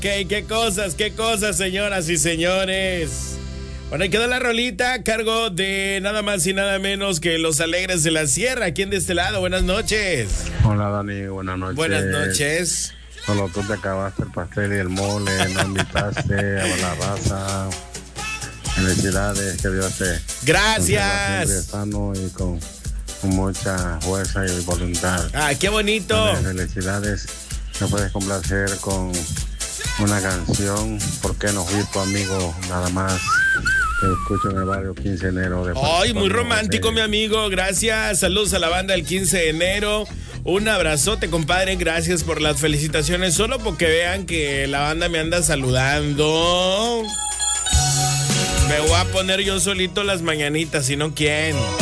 Qué cosas, señoras y señores. Bueno, ahí quedó la rolita a cargo de nada más y nada menos que Los Alegres de la Sierra. ¿Quién de este lado? Buenas noches. Hola, Dani, buenas noches. Buenas noches. Solo tú te acabaste el pastel y el mole, no invitaste a la raza. Felicidades, que Dios te... Gracias. Siempre sano y con mucha fuerza y voluntad. Ah, qué bonito. Dale, felicidades. Me puedes complacer con una canción. ¿Por qué no fui tu amigo? Nada más. Te escucho en el barrio 15 de enero. Ay, muy romántico, mi amigo. Gracias. Saludos a la banda del 15 de enero. Un abrazote, compadre. Gracias por las felicitaciones. Solo porque vean que la banda me anda saludando. Me voy a poner yo solito las mañanitas, si no, ¿quién?